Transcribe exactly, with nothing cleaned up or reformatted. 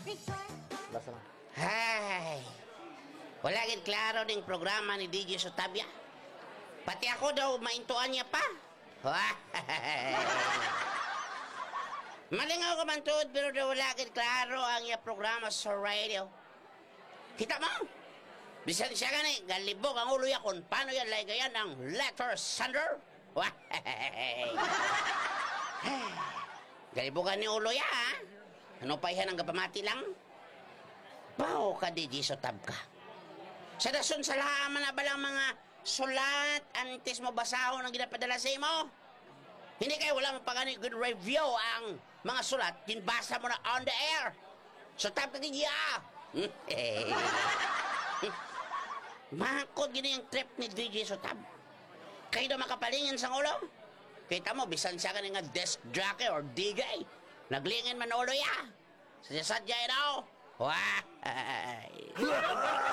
Basta na. Hay, wala gid klaro ning programa ni D J Sotabia. Pati ako daw maintuan niya pa. Malingaw ka man tuod, pero daw wala gid klaro ang iya programa sa radio. Kita mo? Bisan siya gani, galibog ang ulo ya kung paano yan lagayan ng letter sender. Galibogan ni ulo ya, ha? Ano pa yan ang gapamati lang? Bao ka, D J Sotab ka. Sa dason sa laman na balang mga sulat antes mo basahon ang ginapadala sa imo. Hindi kayo wala mo pagani good review ang mga sulat, tinbasa mo na on the air. Sotab ka gidya. Makod gini ang trip ni D J Sotab. Kayo daw makapalingin sa ulo. Kita mo, bisan siya ka nga desk jockey or D J. Naglingin man ulo ya. Sadya-sadya yun ako. Wah!